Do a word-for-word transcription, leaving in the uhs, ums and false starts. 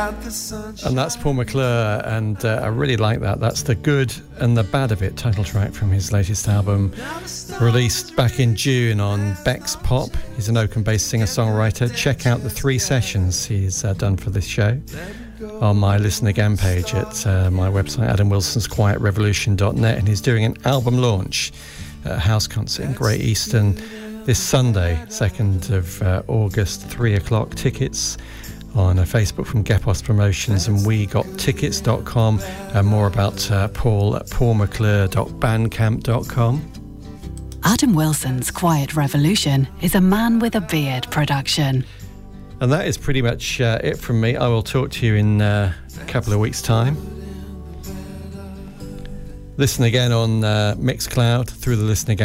And that's Paul McClure, and uh, I really like that. That's The Good and the Bad of It, title track from his latest album, released back in June on Beck's Pop. He's an Oakham-based singer-songwriter. Check out the three sessions he's uh, done for this show on my Listen Again page at uh, my website, adam wilsons quiet revolution dot net, and he's doing an album launch at a house concert in Great Eastern this Sunday, second of uh, August, three o'clock. Tickets on a Facebook from Gepos Promotions and we got tickets dot com, and more about uh, Paul at paul mcclure dot bandcamp dot com. Adam Wilson's Quiet Revolution is a Man with a Beard production. And that is pretty much uh, it from me. I will talk to you in uh, a couple of weeks' time. Listen again on uh, Mixcloud through the Listen Again